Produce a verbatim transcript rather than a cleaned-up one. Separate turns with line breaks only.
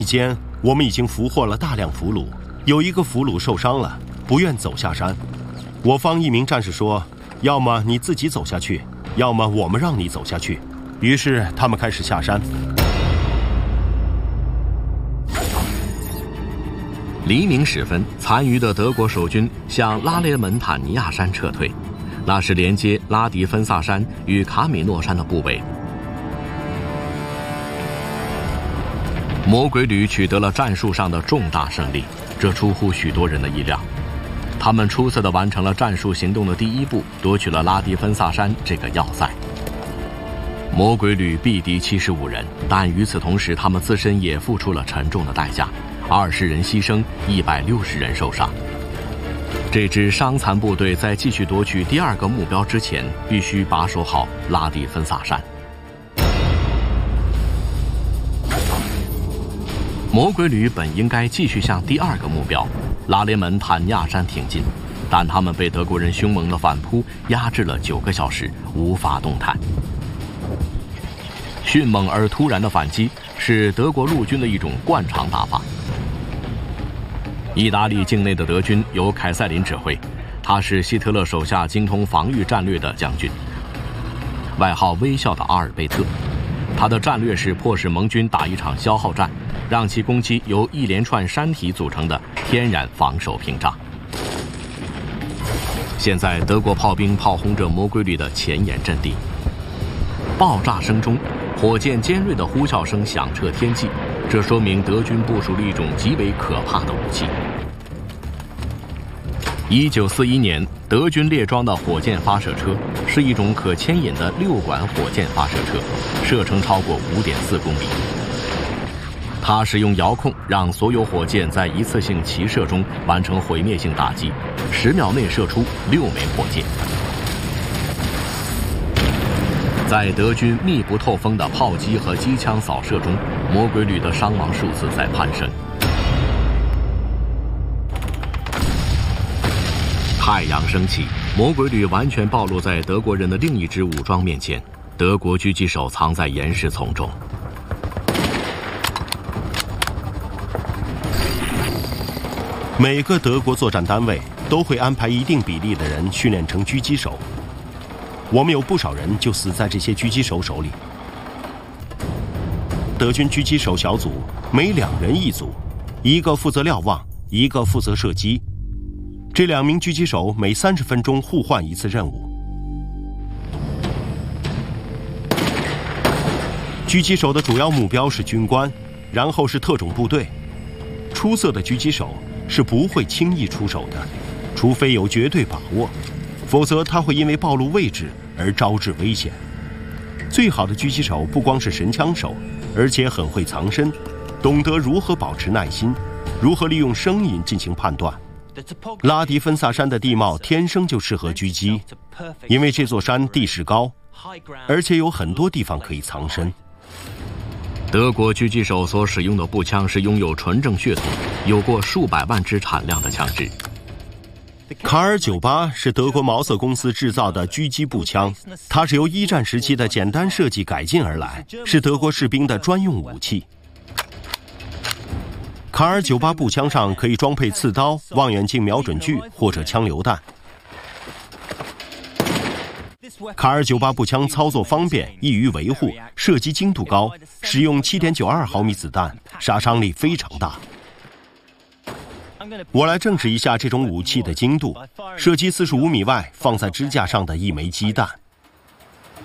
间，我们已经俘获了大量俘虏，有一个俘虏受伤了，不愿走下山。我方一名战士说：“要么你自己走下去，要么我们让你走下去。”于是他们开始下山。
黎明时分，残余的德国守军向拉雷门坦尼亚山撤退，那是连接拉迪芬萨山与卡米诺山的部位。魔鬼旅取得了战术上的重大胜利，这出乎许多人的意料。他们出色地完成了战术行动的第一步，夺取了拉迪芬萨山这个要塞。魔鬼旅毙敌七十五人，但与此同时，他们自身也付出了沉重的代价，二十人牺牲，一百六十人受伤。这支伤残部队在继续夺取第二个目标之前，必须把守好拉迪芬萨山。魔鬼旅本应该继续向第二个目标拉雷门坦尼亚山挺进，但他们被德国人凶猛的反扑压制了九个小时，无法动弹。迅猛而突然的反击是德国陆军的一种惯常打法。意大利境内的德军由凯塞林指挥，他是希特勒手下精通防御战略的将军，外号微笑的阿尔贝特。他的战略是迫使盟军打一场消耗战，让其攻击由一连串山体组成的天然防守屏障。现在德国炮兵炮轰着魔鬼旅的前沿阵地，爆炸声中，火箭尖锐的呼啸声响彻天际，这说明德军部署了一种极为可怕的武器。一九四一年，德军列装的火箭发射车是一种可牵引的六管火箭发射车，射程超过 五点四公里。它使用遥控让所有火箭在一次性齐射中完成毁灭性打击，十秒内射出六枚火箭。在德军密不透风的炮击和机枪扫射中，魔鬼旅的伤亡数字在攀升。太阳升起，魔鬼旅完全暴露在德国人的另一支武装面前，德国狙击手藏在岩石丛中。
每个德国作战单位都会安排一定比例的人训练成狙击手，我们有不少人就死在这些狙击手手里。德军狙击手小组每两人一组，一个负责瞭望，一个负责射击。这两名狙击手每三十分钟互换一次任务。狙击手的主要目标是军官，然后是特种部队。出色的狙击手是不会轻易出手的，除非有绝对把握，否则他会因为暴露位置而招致危险。最好的狙击手不光是神枪手，而且很会藏身，懂得如何保持耐心，如何利用声音进行判断。拉迪芬萨山的地貌天生就适合狙击，因为这座山地势高，而且有很多地方可以藏身。
德国狙击手所使用的步枪是拥有纯正血统，有过数百万支产量的枪支。
卡尔九八是德国毛瑟公司制造的狙击步枪，它是由一战时期的简单设计改进而来，是德国士兵的专用武器。卡尔九八步枪上可以装配刺刀、望远镜瞄准具或者枪榴弹。卡尔九八步枪操作方便，易于维护，射击精度高，使用 七点九二毫米子弹，杀伤力非常大。我来证实一下这种武器的精度。射击四十五米外放在支架上的一枚鸡蛋。